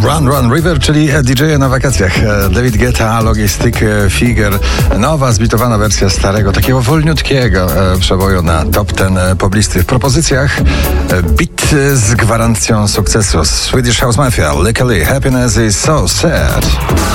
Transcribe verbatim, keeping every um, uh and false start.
Run Run River, czyli D J na wakacjach. David Guetta, Logistic Figure. Nowa, zbitowana wersja starego, takiego wolniutkiego przeboju na top ten poblisty. W propozycjach beat z gwarancją sukcesu. Swedish House Mafia, Luckily, Happiness is so sad.